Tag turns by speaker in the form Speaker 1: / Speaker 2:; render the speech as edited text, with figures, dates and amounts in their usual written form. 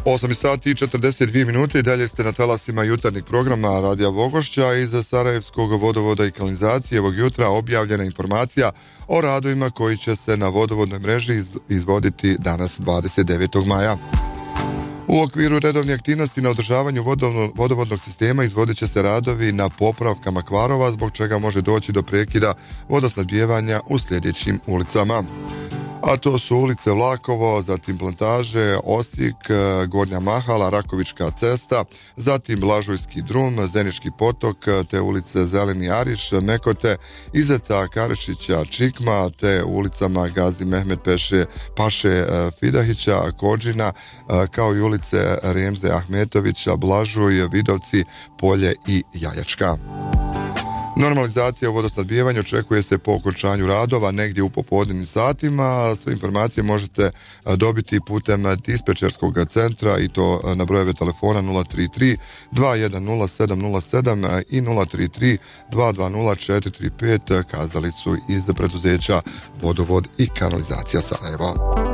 Speaker 1: 8 sati i 42 minute i dalje ste na talasima jutarnjeg programa Radija Vogošća. Iz Sarajevskog vodovoda i kanalizacije ovog jutra objavljena informacija o radovima koji će se na vodovodnoj mreži izvoditi danas 29. maja. U okviru redovnih aktivnosti na održavanju vodovodnog sistema izvodit će se radovi na popravkama kvarova, zbog čega može doći do prekida vodosnabdijevanja u sljedećim ulicama. A to su ulice Vlakovo, zatim Plantaže, Osijek, Gornja Mahala, Rakovička cesta, zatim Blažujski drum, Zenički potok, te ulice Zeleni Ariš, Mekote, Izeta, Karešića, Čikma, te ulicama Gazi Mehmet Paše Fidahića, Kođina, kao i ulice Remze Ahmetovića, Blažuj, Vidovci, Polje i Jajačka. Normalizacija u vodosnabdijevanju očekuje se po okončanju radova negdje u popodnevnim satima. Sve informacije možete dobiti putem dispečerskog centra i to na brojeve telefona 033 210 707 i 033 220 435, kazali su iz preduzeća Vodovod i kanalizacija Sarajevo.